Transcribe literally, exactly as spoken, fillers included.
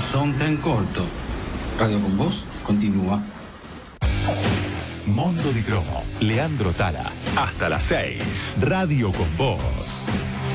son tan corto. Radio con Vos continúa. Mondo di Cromo, Leandro Tala. Hasta las seis. Radio con Vos.